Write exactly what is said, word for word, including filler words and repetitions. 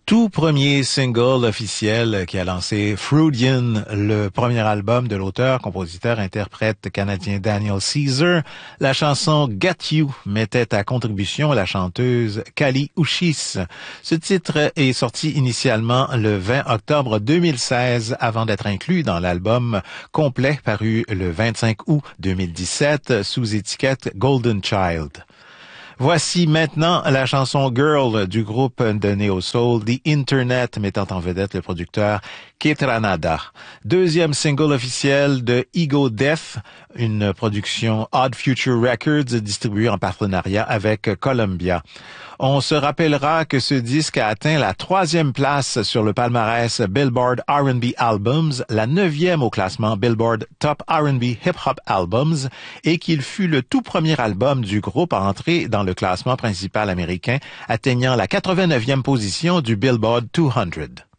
tout premier single officiel qui a lancé Freudian, le premier album de l'auteur, compositeur, interprète canadien Daniel Caesar. La chanson Get You mettait à contribution la chanteuse Kali Uchis. Ce titre est sorti initialement le vingt octobre deux mille seize avant d'être inclus dans l'album complet paru le vingt-cinq août deux mille dix-sept sous étiquette Golden Child. Voici maintenant la chanson Girl du groupe de Neo Soul The Internet, mettant en vedette le producteur Ketranada. Deuxième single officiel de Ego Death, une production Odd Future Records distribuée en partenariat avec Columbia. On se rappellera que ce disque a atteint la troisième place sur le palmarès Billboard R and B Albums, la neuvième au classement Billboard Top R and B Hip Hop Albums, et qu'il fut le tout premier album du groupe à entrer dans le classement principal américain, atteignant la quatre-vingt-neuvième position du Billboard deux cents.